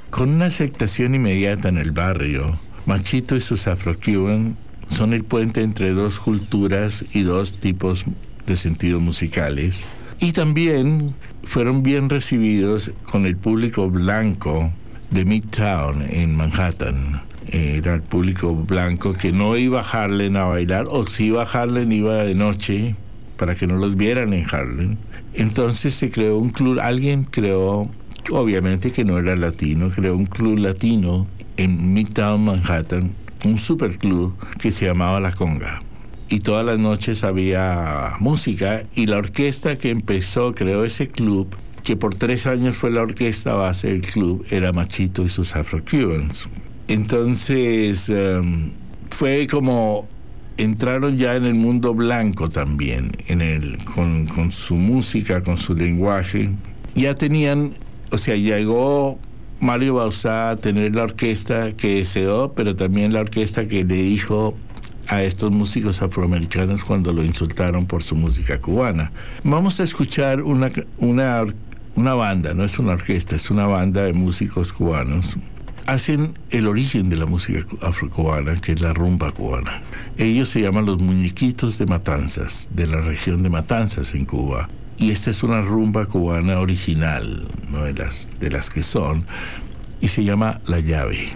Con una aceptación inmediata en el barrio, Machito y sus Afro-Cuban son el puente entre dos culturas y dos tipos de sentidos musicales. Y también fueron bien recibidos con el público blanco de Midtown en Manhattan. Era el público blanco que no iba a Harlem a bailar, o si iba a Harlem iba de noche para que no los vieran en Harlem. Entonces se creó un club, alguien creó, obviamente que no era latino, creó un club latino en Midtown Manhattan, un superclub que se llamaba La Conga. Y todas las noches había música, y la orquesta que empezó, creó ese club, que por 3 años fue la orquesta base del club, era Machito y sus Afro-Cubans. Entonces fue como entraron ya en el mundo blanco también, con su música, con su lenguaje. Ya tenían, o sea, llegó Mario Bauzá a tener la orquesta que deseó, pero también la orquesta que le dijo a estos músicos afroamericanos cuando lo insultaron por su música cubana. Vamos a escuchar una banda, no es una orquesta, es una banda de músicos cubanos. Hacen el origen de la música afrocubana, que es la rumba cubana. Ellos se llaman los Muñequitos de Matanzas, de la región de Matanzas en Cuba. Y esta es una rumba cubana original, ¿no? de las que son, y se llama La Llave.